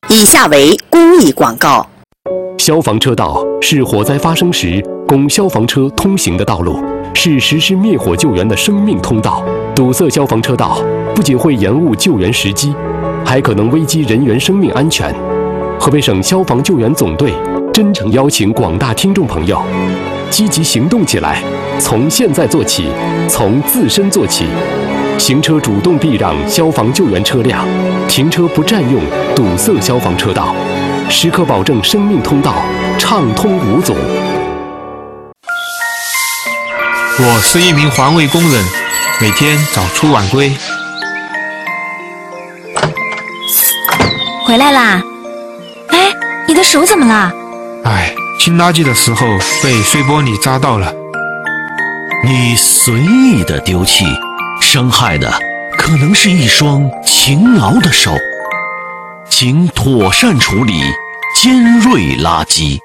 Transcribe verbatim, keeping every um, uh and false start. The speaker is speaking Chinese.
以下为公益广告。 消防车道是火灾发生时供消防车通行的道路，是实施灭火救援的生命通道。堵塞消防车道不仅会延误救援时机，还可能危及人员生命安全。河北省消防救援总队真诚邀请广大听众朋友积极行动起来，从现在做起，从自身做起。行车主动避让消防救援车辆，停车不占用堵塞消防车道，时刻保证生命通道畅通无阻。 我是一名环卫工人，每天早出晚归。 回来啦！哎，你的手怎么了？ 哎，清垃圾的时候被碎玻璃扎到了。 你随意的丢弃，伤害的可能是一双勤劳的手。请妥善处理尖锐垃圾。